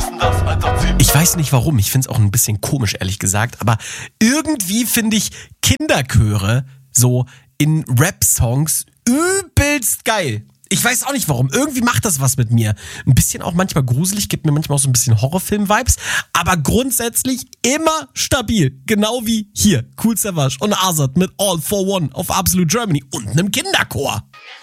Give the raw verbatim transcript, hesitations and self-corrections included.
Ich weiß nicht warum, ich finde es auch ein bisschen komisch, ehrlich gesagt, aber irgendwie finde ich Kinderchöre so in Rap-Songs übelst geil. Ich weiß auch nicht warum. Irgendwie macht das was mit mir. Ein bisschen auch manchmal gruselig, gibt mir manchmal auch so ein bisschen Horrorfilm-Vibes, aber grundsätzlich immer stabil. Genau wie hier, Kool Savas und Azad mit All for One auf Absolute Germany und einem Kinderchor.